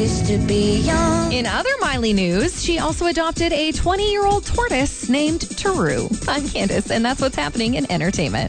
used to be young. In other Miley news, she also adopted a 20-year-old tortoise named Taru. I'm Candace, and that's what's happening in entertainment.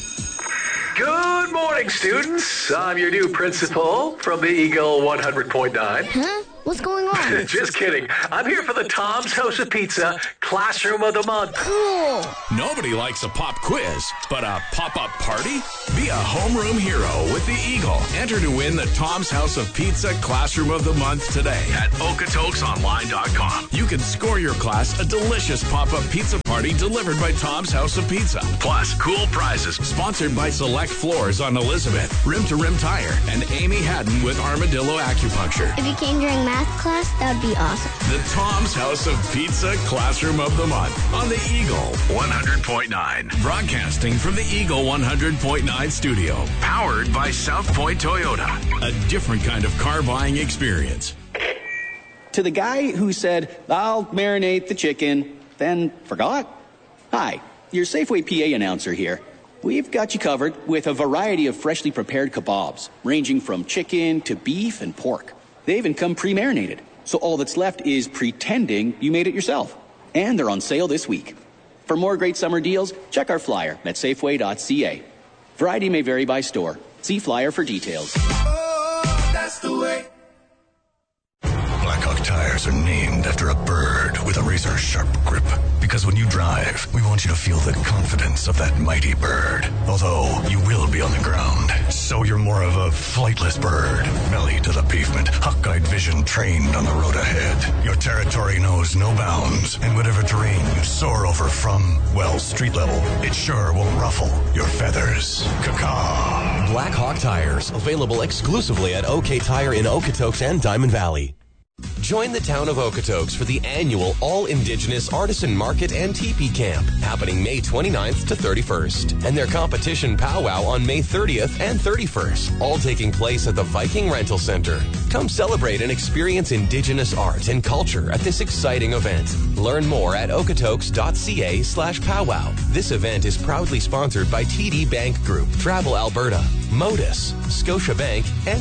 Good morning, students. I'm your new principal from the Eagle 100.9. Huh? What's going on? Just kidding. I'm here for the Tom's House of Pizza Classroom of the Month. Cool. Nobody likes a pop quiz, but a pop-up party? Be a homeroom hero with the Eagle. Enter to win the Tom's House of Pizza Classroom of the Month today at okatokesonline.com. You can score your class a delicious pop-up pizza party delivered by Tom's House of Pizza. Plus, cool prizes sponsored by Select Floors on Elizabeth, Rim to Rim Tire, and Amy Haddon with Armadillo Acupuncture. If you came during math class, that would be awesome. The Tom's House of Pizza Classroom of the Month on the Eagle 100.9. Broadcasting from the Eagle 100.9 studio. Powered by South Point Toyota. A different kind of car buying experience. To the guy who said, I'll marinate the chicken, then forgot? Hi, your Safeway PA announcer here. We've got you covered with a variety of freshly prepared kebabs, ranging from chicken to beef and pork. They even come pre-marinated, so all that's left is pretending you made it yourself. And they're on sale this week. For more great summer deals, check our flyer at safeway.ca. Variety may vary by store. See flyer for details. Oh, that's the way. Blackhawk tires are named after a bird with a razor-sharp grip. Because when you drive, we want you to feel the confidence of that mighty bird. Although, you will be on the ground. So you're more of a flightless bird. Belly to the pavement, hawk-eyed vision trained on the road ahead. Your territory knows no bounds. And whatever terrain you soar over from, well, street level, it sure won't ruffle your feathers. Caw-caw. Blackhawk tires, available exclusively at OK Tire in Okotoks and Diamond Valley. Join the town of Okotoks for the annual All-Indigenous Artisan Market and Teepee Camp, happening May 29th to 31st, and their competition powwow on May 30th and 31st, all taking place at the Viking Rental Center. Come celebrate and experience Indigenous art and culture at this exciting event. Learn more at okotoks.ca/powwow. This event is proudly sponsored by TD Bank Group, Travel Alberta, Modus, Scotiabank, and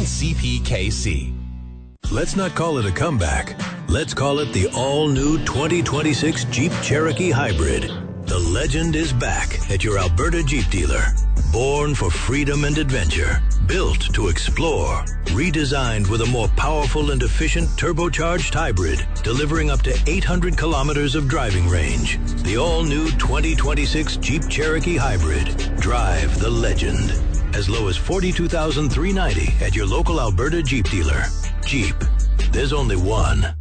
CPKC. Let's not call it a comeback. Let's call it the all-new 2026 Jeep Cherokee Hybrid. The legend is back at your Alberta Jeep dealer. Born for freedom and adventure. Built to explore. Redesigned with a more powerful and efficient turbocharged hybrid, delivering up to 800 kilometers of driving range. The all-new 2026 Jeep Cherokee Hybrid. Drive the legend. As low as $42,390 at your local Alberta Jeep dealer. Jeep. There's only one.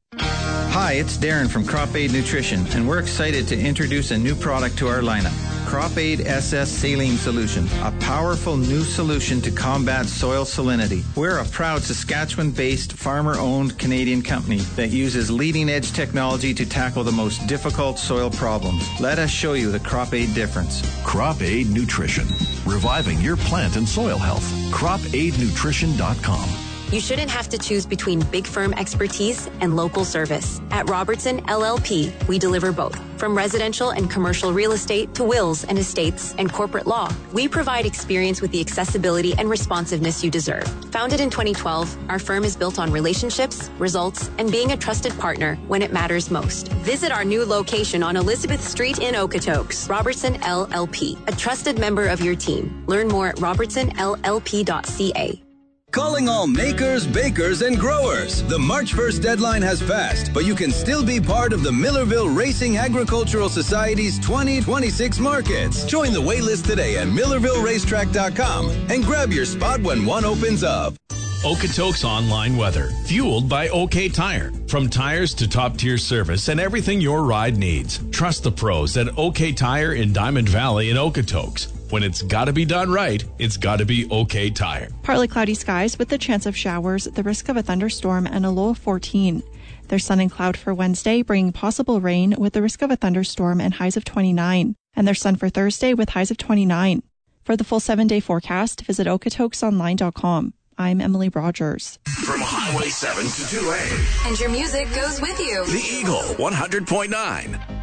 Hi, it's Darren from Crop Aid Nutrition, and we're excited to introduce a new product to our lineup. Crop Aid SS Saline Solution, a powerful new solution to combat soil salinity. We're a proud Saskatchewan-based, farmer-owned Canadian company that uses leading-edge technology to tackle the most difficult soil problems. Let us show you the Crop Aid difference. Crop Aid Nutrition, reviving your plant and soil health. CropAidNutrition.com. You shouldn't have to choose between big firm expertise and local service. At Robertson LLP, we deliver both. From residential and commercial real estate to wills and estates and corporate law, we provide experience with the accessibility and responsiveness you deserve. Founded in 2012, our firm is built on relationships, results, and being a trusted partner when it matters most. Visit our new location on Elizabeth Street in Okotoks. Robertson LLP, a trusted member of your team. Learn more at robertsonllp.ca. Calling all makers, bakers, and growers. The March 1st deadline has passed, but you can still be part of the Millerville Racing Agricultural Society's 2026 markets. Join the waitlist today at MillervilleRacetrack.com and grab your spot when one opens up. Okotoks Online Weather, fueled by OK Tire. From tires to top-tier service and everything your ride needs. Trust the pros at OK Tire in Diamond Valley and Okotoks. When it's got to be done right, it's got to be OK Tire. Partly cloudy skies with the chance of showers, the risk of a thunderstorm, and a low of 14. There's sun and cloud for Wednesday, bringing possible rain with the risk of a thunderstorm and highs of 29. And there's sun for Thursday with highs of 29. For the full 7-day forecast, visit okatokesonline.com. I'm Emily Rogers. From Highway 7 to 2A. And your music goes with you. The Eagle 100.9.